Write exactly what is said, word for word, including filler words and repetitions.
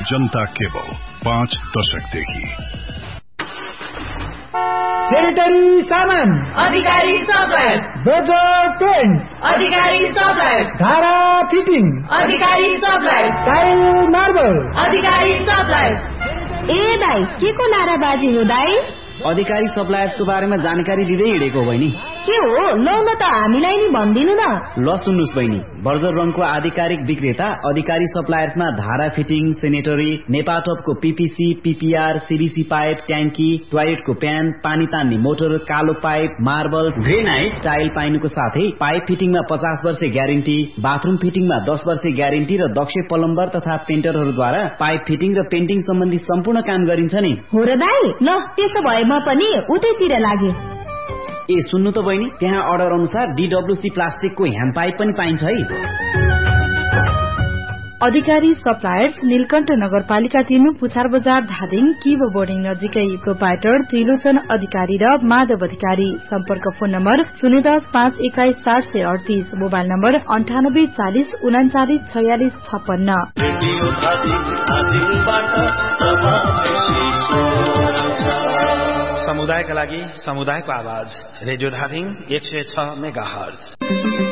जनता cable पाँच दशकदेखि। Sanitary सामान अधिकारी सप्लायर्स, बजार पेन्ट्स अधिकारी सप्लायर्स, धारा फिटिङ अधिकारी सप्लायर्स, टाइल मार्बल अधिकारी सप्लायर्स। ए दाइ के को नाराबाजी हो दाइ? अधिकारी सप्लायर्सको बारेमा जानकारी दिँदै हिँडेको बहिनी। के हो लौ न त हामीलाई नि भन्दिनु न। ल सुन्नुस् बहिनी, बर्जर रङको आधिकारिक विक्रेता अधिकारी सप्लायर्समा धारा fitting, sanitary, नेपाटपको PPC, PPR, CBC pipe, ट्याङ्की, टोयलेटको प्यान, पानी तान्ने मोटर, कालो पाइप, मार्बल, ग्रेनाइट, टाइल पाइनुको साथै पाइप फिटिङमा पचास वर्ष ग्यारेन्टी, बाथरूम फिटिङमा दस वर्ष ग्यारेन्टी र दक्ष प्लम्बर तथा पेन्टरहरूद्वारा पाइप फिटिङ र पेन्टिङ सम्बन्धी सम्पूर्ण काम गरिन्छ नि। हो र दाइ, ल त्यसो भए म पनि उतैतिर लागे। ए सुन्नु त बहिनी, त्यहाँ अर्डर अनुसार डीडब्ल्यूसी प्लास्टिकको ह्यान्ड पाइप पनि पाइन्छ है। अधिकारी सप्लायर्स, नीलकण्ठ नगरपालिका तीन, पुछार बजार, धादिङ, किब बोर्डिङ नजिकै। प्रोपाइटर त्रिलोचन अधिकारी र माधव अधिकारी। सम्पर्क फोन नम्बर शून्य दस पाँच एक्काइस सात सय अडतीस, मोबाइल नम्बर अन्ठानब्बे चालिस उनाचालिस छयालिस छप्पन्न। समुदायका लागि समुदायको आवाज, रेडियो धादिङ एक सय छ मेगा हर्ज।